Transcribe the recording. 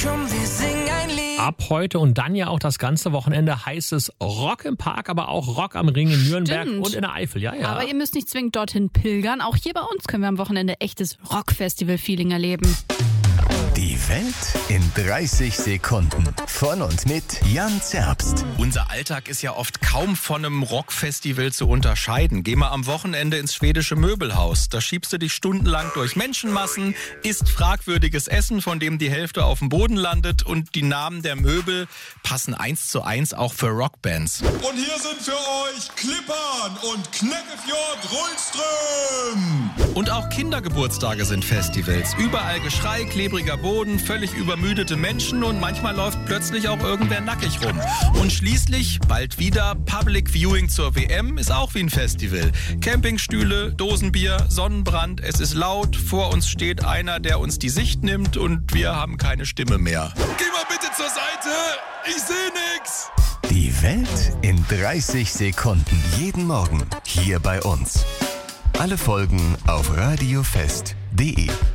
Komm, wir singen ein Lied. Ab heute und dann ja auch das ganze Wochenende heißt es Rock im Park, aber auch Rock am Ring in Nürnberg und in der Eifel. Ja. Aber ihr müsst nicht zwingend dorthin pilgern. Auch hier bei uns können wir am Wochenende echtes Rockfestival-Feeling erleben. Die Welt in 30 Sekunden. Von und mit Jan Zerbst. Unser Alltag ist ja oft kaum von einem Rockfestival zu unterscheiden. Geh mal am Wochenende ins schwedische Möbelhaus. Da schiebst du dich stundenlang durch Menschenmassen, isst fragwürdiges Essen, von dem die Hälfte auf dem Boden landet, und die Namen der Möbel passen 1:1 auch für Rockbands. Und hier sind für euch Klippern und Kneckefjord Rullström. Und auch Kindergeburtstage sind Festivals. Überall Geschrei, klebriger Boden, völlig übermüdete Menschen und manchmal läuft plötzlich auch irgendwer nackig rum. Und schließlich, bald wieder, Public Viewing zur WM ist auch wie ein Festival. Campingstühle, Dosenbier, Sonnenbrand, es ist laut, vor uns steht einer, der uns die Sicht nimmt und wir haben keine Stimme mehr. Geh mal bitte zur Seite, ich seh nix. Die Welt in 30 Sekunden. Jeden Morgen hier bei uns. Alle Folgen auf radiofest.de.